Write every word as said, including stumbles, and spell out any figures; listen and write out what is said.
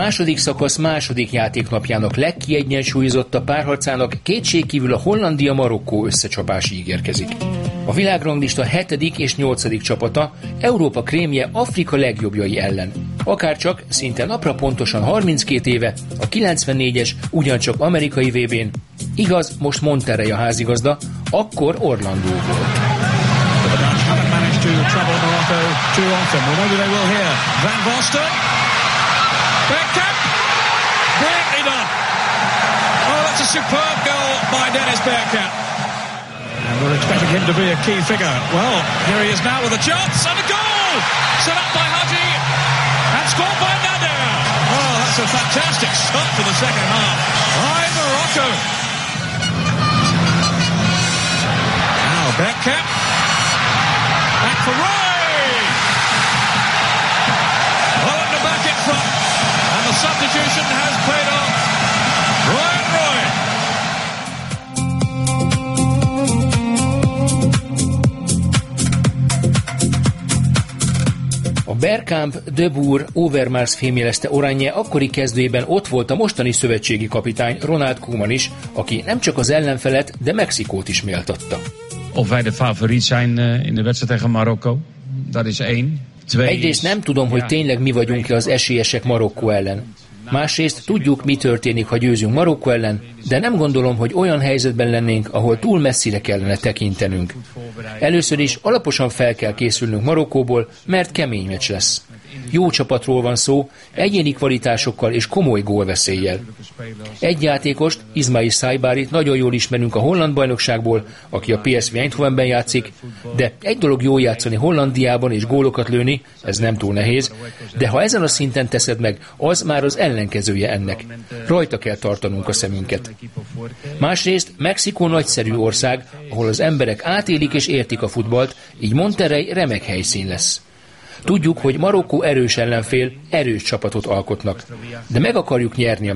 második szakasz második játéknapjának legkiegyensúlyozottabb párharcának kétségkívül a Hollandia-Marokkó összecsapás ígérkezik. A világranglista hetedik és nyolcadik csapata Európa krémje Afrika legjobbjai ellen. Akárcsak szinte napra pontosan harminckét éve a kilencvennégyes ugyancsak amerikai vé bén, igaz, most Monterrey a házigazda, akkor Orlandó volt. Bergkamp, brilliantly done. Oh, that's a superb goal by Dennis Bergkamp. And we're expecting him to be a key figure. Well, here he is now with a chance and a goal! Set up by Haji and scored by Nader. Oh, that's a fantastic start for the second half. By Morocco. Now Bergkamp. Back for Roy. Holland back in front. And the substitution has paid off. Ryan Roy. A Bergkamp, De Boer, Overmars fémjelezte Oranje akkori kezdőjében ott volt a mostani szövetségi kapitány Ronald Koeman is, aki nem csak az ellenfelet, de Mexikót is méltatta. Of wij de favoriet zijn in de wedstrijd tegen Marokko, dat is één. Egyrészt nem tudom, hogy tényleg mi vagyunk-e az esélyesek Marokkó ellen. Másrészt tudjuk, mi történik, ha győzünk Marokkó ellen, de nem gondolom, hogy olyan helyzetben lennénk, ahol túl messzire kellene tekintenünk. Először is alaposan fel kell készülnünk Marokkóból, mert kemény meccs lesz. Jó csapatról van szó, egyéni kvalitásokkal és komoly gólveszéllyel. Egy játékost, Ismail Saibárit nagyon jól ismerünk a holland bajnokságból, aki a pé es vé Eindhovenben játszik, de egy dolog jól játszani Hollandiában és gólokat lőni, ez nem túl nehéz, de ha ezen a szinten teszed meg, az már az ellenkezője ennek. Rajta kell tartanunk a szemünket. Másrészt Mexikó nagyszerű ország, ahol az emberek átélik és értik a futballt, így Monterrey remek helyszín lesz. Tudjuk, hogy Marokkó erős ellenfél, erős csapatot alkotnak, de meg akarjuk nyerni a